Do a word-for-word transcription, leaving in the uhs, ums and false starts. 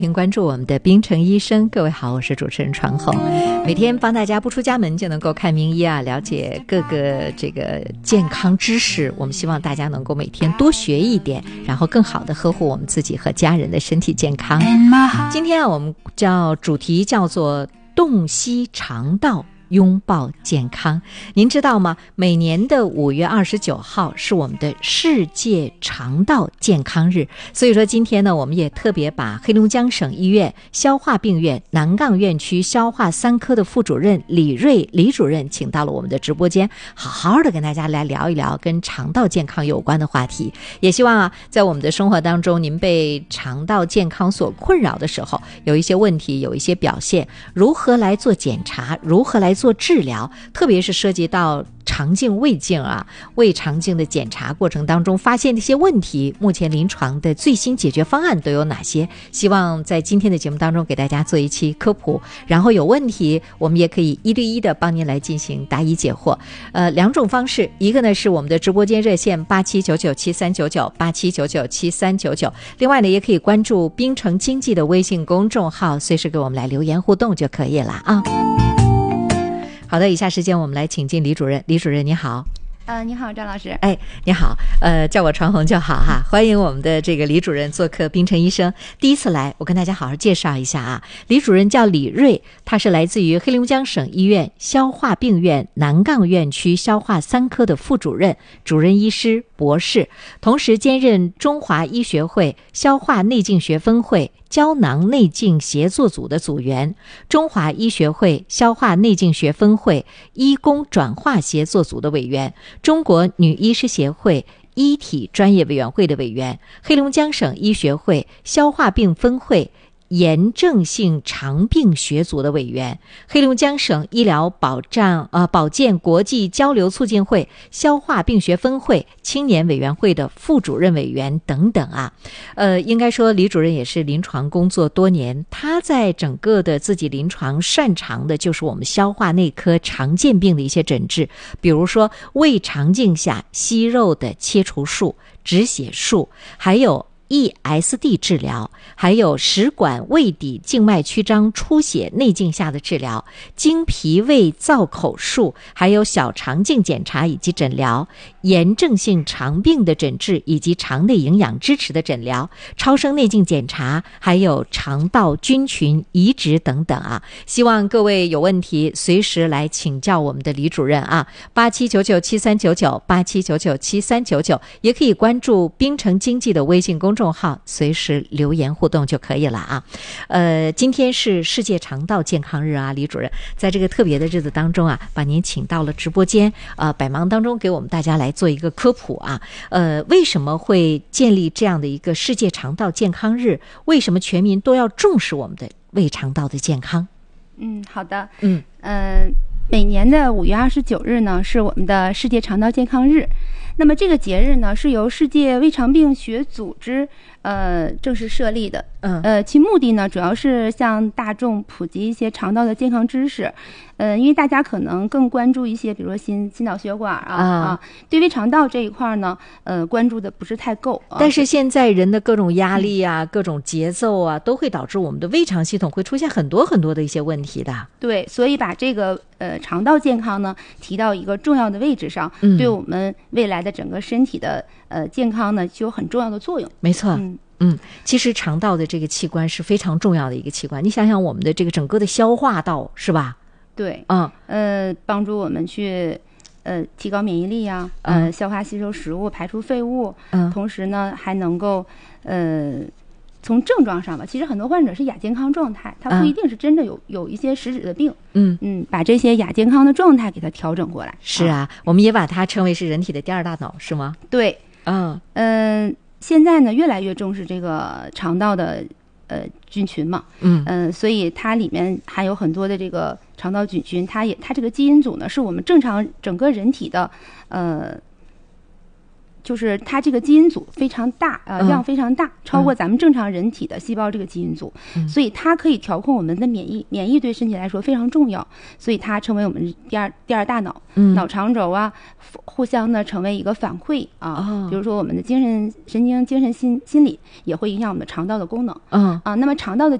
请关注我们的冰城医生。各位好，我是主持人传红，每天帮大家不出家门就能够看名医啊，了解各个这个健康知识。我们希望大家能够每天多学一点，然后更好的呵护我们自己和家人的身体健康。今天啊，我们叫主题叫做洞悉肠道，拥抱健康。您知道吗？每年的五月二十九号是我们的世界肠道健康日，所以说今天呢，我们也特别把黑龙江省医院消化病院南杠院区消化三科的副主任李瑞李主任请到了我们的直播间，好好的跟大家来聊一聊跟肠道健康有关的话题。也希望啊，在我们的生活当中，您被肠道健康所困扰的时候，有一些问题，有一些表现，如何来做检查，如何来做治疗，特别是涉及到肠镜、胃镜啊、胃肠镜的检查过程当中发现的一些问题，目前临床的最新解决方案都有哪些？希望在今天的节目当中给大家做一期科普，然后有问题我们也可以一对一的帮您来进行答疑解惑。呃，两种方式，一个呢是我们的直播间热线八七九九七三九九八七九九七三九九，另外呢也可以关注冰城经济的微信公众号，随时给我们来留言互动就可以了啊。好的，以下时间我们来请进李主任。李主任你好。 呃，你好，张老师。 哎，你好，呃，叫我传红就好哈。欢迎我们的这个李主任做客冰城医生。第一次来，我跟大家好好介绍一下啊。李主任叫李瑞，他是来自于黑龙江省医院消化病院南杠院区消化三科的副主任、主任医师、博士，同时兼任中华医学会消化内镜学分会胶囊内镜协作组的组员，中华医学会消化内镜学分会医工转化协作组的委员，中国女医师协会医体专业委员会的委员，黑龙江省医学会消化病分会炎症性肠病学组的委员，黑龙江省医疗保障呃保健国际交流促进会消化病学分会青年委员会的副主任委员等等啊。呃，应该说李主任也是临床工作多年，他在整个的自己临床擅长的就是我们消化内科常见病的一些诊治，比如说胃肠镜下息肉的切除术、止血术，还有E S D 治疗，还有食管胃底静脉曲张出血内镜下的治疗，经脾胃造口术，还有小肠镜检查以及诊疗，炎症性肠病的诊治以及肠内营养支持的诊疗，超声内镜检查，还有肠道菌群移植等等啊。希望各位有问题随时来请教我们的李主任啊，八七九九七三九九八七九九七三九九，也可以关注冰城经济的微信公众号，随时留言互动就可以了啊。呃，今天是世界肠道健康日啊，李主任在这个特别的日子当中啊，把您请到了直播间，呃，百忙当中给我们大家来做一个科普啊。呃，为什么会建立这样的一个世界肠道健康日？为什么全民都要重视我们的胃肠道的健康？ 嗯，好的。 嗯， 呃，每年的五月二十九日呢，是我们的世界肠道健康日。那么这个节日呢，是由世界胃肠病学组织呃正式设立的。 嗯， 呃，其目的呢，主要是向大众普及一些肠道的健康知识。呃，因为大家可能更关注一些，比如说心心脑血管啊啊，啊对胃肠道这一块呢，呃，关注的不是太够。啊、 但是现在人的各种压力啊、嗯、各种节奏啊，都会导致我们的胃肠系统会出现很多很多的一些问题的。 对，所以把这个呃肠道健康呢提到一个重要的位置上，嗯、对我们未来的整个身体的呃健康呢，就有很重要的作用。 没错。 嗯。 嗯，其实肠道的这个器官是非常重要的一个器官。你想想我们的这个整个的消化道，是吧？ 对， 嗯， 呃，帮助我们去呃提高免疫力呀、啊，呃，消化吸收食物，排除废物。嗯，同时呢，还能够呃从症状上吧，其实很多患者是亚健康状态，他不一定是真的有、嗯、有一些实质的病。嗯嗯，把这些亚健康的状态给它调整过来。 是啊，啊我们也把它称为是人体的第二大脑，是吗？ 对， 嗯嗯。呃现在呢，越来越重视这个肠道的呃菌群嘛，嗯嗯、呃，所以它里面含有很多的这个肠道菌群，它也它这个基因组呢，是我们正常整个人体的呃就是它这个基因组非常大，呃，量非常大，超过咱们正常人体的细胞这个基因组， 嗯、 所以它可以调控我们的免疫，免疫对身体来说非常重要，所以它成为我们第二第二大脑， 嗯、 脑肠轴啊，互相的成为一个反馈啊， 哦、 比如说我们的精神神经、精神心心理也会影响我们的肠道的功能， 嗯啊，那么肠道的